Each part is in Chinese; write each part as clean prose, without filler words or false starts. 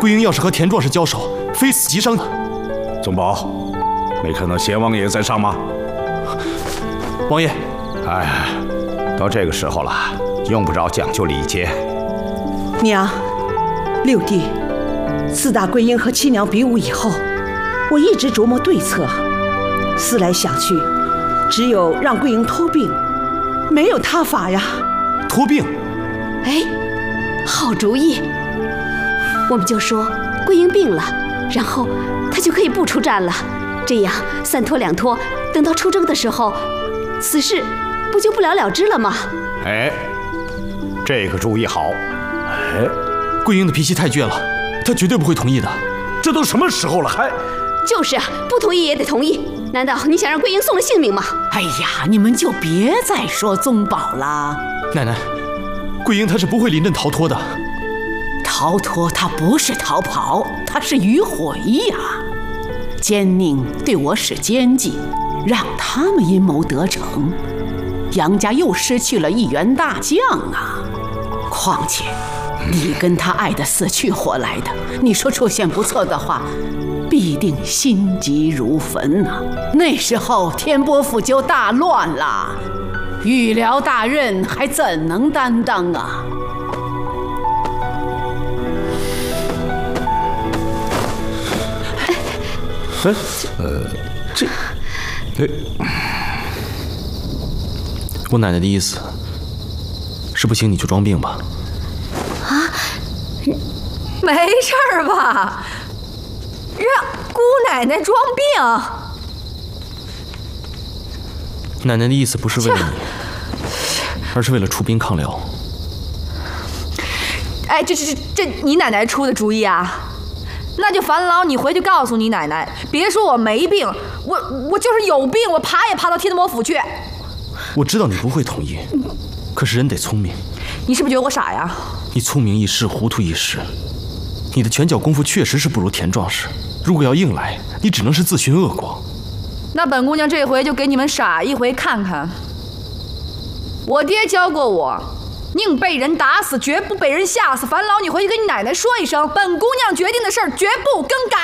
桂英要是和田壮士交手，非死即伤。 宗保，没看到贤王爷在上吗？ 王爷， 哎，到这个时候了，用不着讲究礼节。 娘，六弟，自打桂英和七娘比武以后，我一直琢磨对策，思来想去，只有让桂英托病，没有他法呀。 托病？ 哎，好主意！我们就说桂英病了，然后她就可以不出战了，这样3拖2拖，等到出征的时候，此事不就不了了之了吗？ 哎，这个主意好。 哎，桂英的脾气太倔了，她绝对不会同意的。 这都什么时候了，还…… 就是啊，不同意也得同意。难道你想让桂英送了性命吗？ 哎呀，你们就别再说宗保了。 奶奶，桂英她是不会临阵逃脱的。 逃脱，他不是逃跑，他是迂回呀。奸宁对我使奸计，让他们阴谋得逞，杨家又失去了一员大将啊。况且你跟他爱得死去活来的，你说出现不测的话，必定心急如焚啊。那时候天波府就大乱了，御辽大任还怎能担当啊？ 我奶奶的意思是，不行你就装病吧。 啊，没事儿吧？让姑奶奶装病？ 奶奶的意思不是为了你，而是为了出兵抗辽。 哎，这你奶奶出的主意啊？那就烦劳你回去告诉你奶奶，别说我没病，我就是有病，我爬也爬到天魔府去。 我知道你不会同意，可是人得聪明。 你是不是觉得我傻呀？ 你聪明一时，糊涂一时。你的拳脚功夫确实是不如田壮士，如果要硬来，你只能是自寻恶果。 那本姑娘这回就给你们傻一回看看。我爹教过我，宁被人打死，绝不被人吓死。烦劳你回去跟你奶奶说一声，本姑娘决定的事儿绝不更改。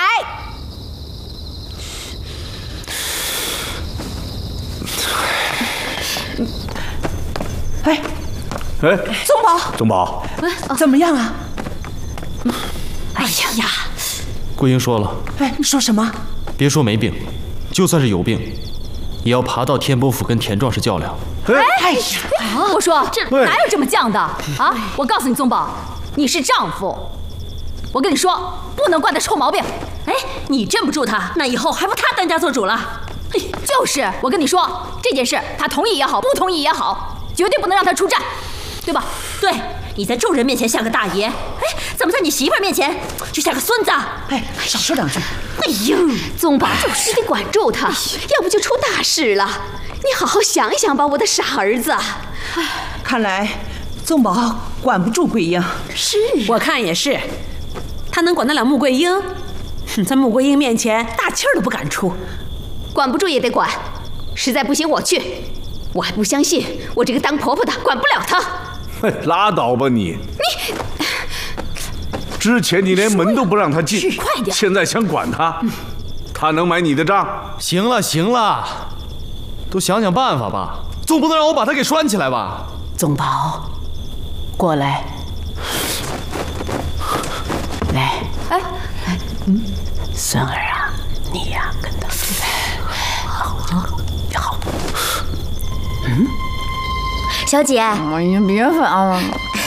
哎，宗保，怎么样啊？ 哎呀， 桂英说了。 哎，你说什么？ 别说没病，就算是有病，也要爬到天波府跟田壮士较量。 哎呀， 我说这哪有这么犟的啊！我告诉你，宗保，你是丈夫，我跟你说，不能惯他臭毛病。哎，你镇不住他，那以后还不他当家做主了？就是，我跟你说，这件事他同意也好，不同意也好，绝对不能让他出战，对吧？ 对，你在众人面前像个大爷，哎，怎么在你媳妇儿面前就像个孙子？ 哎，少说两句。 哎呦，宗保，你得管住他，要不就出大事了。你好好想一想吧，我的傻儿子。 看来宗保管不住桂英。 是，我看也是。他能管得了穆桂英？在穆桂英面前，大气儿都不敢出。 管不住也得管，实在不行我去。我还不相信我这个当婆婆的管不了他。 嘿，拉倒吧你！之前你连门都不让他进， 快点！ 现在想管他，他能买你的账？ 行了行了，都想想办法吧，总不能让我把他给拴起来吧？ 宗保，过来，来，哎，孙儿啊，你呀跟他好，好， 小姐， 哎呀，别烦了。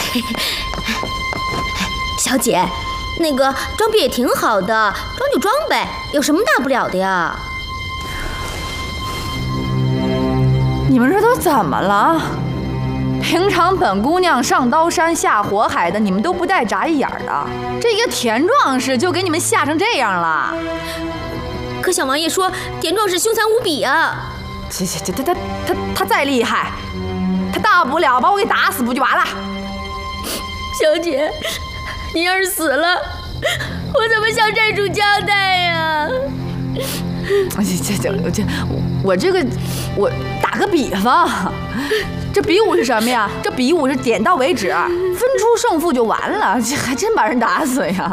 小姐，那个装病也挺好的，装就装呗，有什么大不了的呀？ 你们这都怎么了？平常本姑娘上刀山下火海的，你们都不带眨一眼的，这个田壮士就给你们吓成这样了。 可小王爷说田壮士凶残无比啊！ 他再厉害，他大不了把我给打死不就完了？ 小姐，你要是死了，我怎么向寨主交代呀？ 我打个比方，这比武是什么呀？这比武是点到为止，分出胜负就完了，这还真把人打死呀！